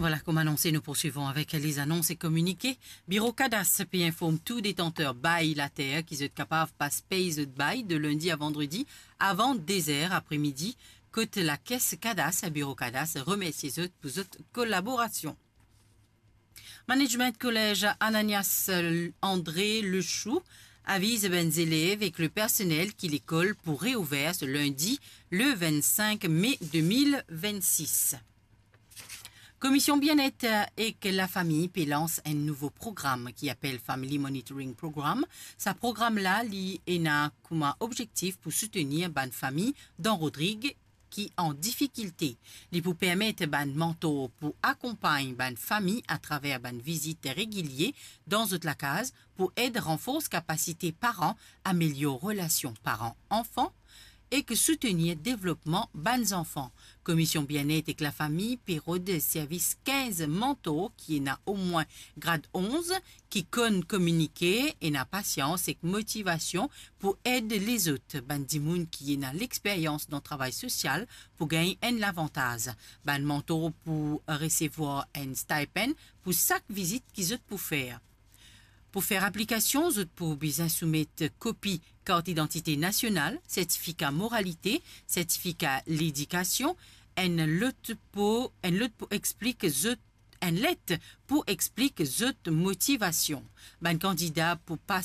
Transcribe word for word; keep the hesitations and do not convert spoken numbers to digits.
Voilà, comme annoncé, nous poursuivons avec les annonces et communiqués. Bureau Cadastre puis informe tout détenteur bail la terre qui sont capables de passer payer de bail de lundi à vendredi avant désert après-midi. Côté la caisse Cadastre, Bureau Cadastre remercie eux pour votre collaboration. Management Collège Ananias André Lechou avise les élèves et le personnel qui l'école pour réouvrir ce lundi le vingt-cinq mai deux mille vingt-six. Commission bien-être et que la famille lance un nouveau programme qui appelle Family Monitoring Program. Ce programme-là, il a comme objectif pour soutenir une famille dans Rodrigue qui en difficulté. Il pour permettre un mentor pour accompagner une famille à travers une visite régulière dans toute la case pour aider renforcer capacité parents, améliorer relations parents-enfants et que soutenir le développement des enfants. Commission bien-être et que la famille période de service quinze mentors qui n'a au moins grade onze, qui connaissent communiquer et n'a patience et motivation pour aider les autres. Ben dimoun qui n'a l'expérience dans le travail social pour gagner un avantage. Ben mentor pour recevoir un stipend pour chaque visite qu'ils ont pour faire. Pour faire application, vous pouvez bien soumettre copie carte d'identité nationale, certificat moralité, certificat l'éducation, un lettre pour un lettre pour expliquer une lettre pour expliquer votre motivation. Ben candidat pour passer